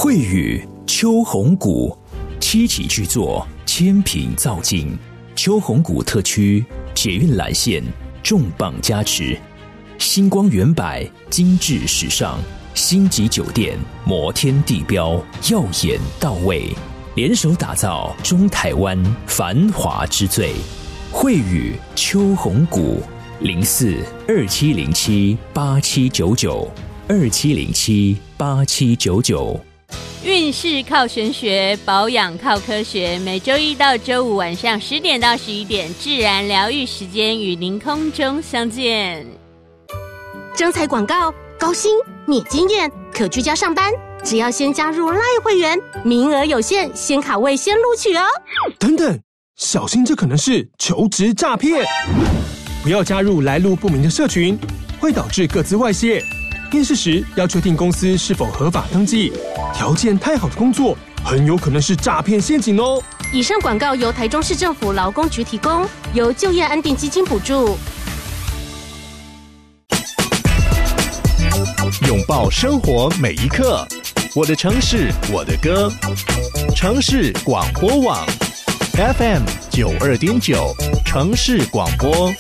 慧宇秋红谷七期巨作，千品造境。秋红谷特区捷运蓝线重磅加持，星光远百精致时尚，星级酒店摩天地标耀眼到位，联手打造中台湾繁华之最。慧宇秋红谷042707879927078799。 运势靠玄学，保养靠科学。每周一到周五晚上10点到11点，自然疗愈时间与您空中相见。 征才广告，高薪免经验，可居家上班，只要先加入 LINE 会员，名额有限，先卡位先录取哦。 等等，小心这可能是求职诈骗！不要加入来路不明的社群，会导致个资外泄。面试时要确定公司是否合法登记，条件太好的工作很有可能是诈骗陷阱哦。 以上广告由台中市政府劳工局提供，由就业安定基金补助。 拥抱生活每一刻，我的城市，我的歌。城市广播网 FM 92.9，城市广播。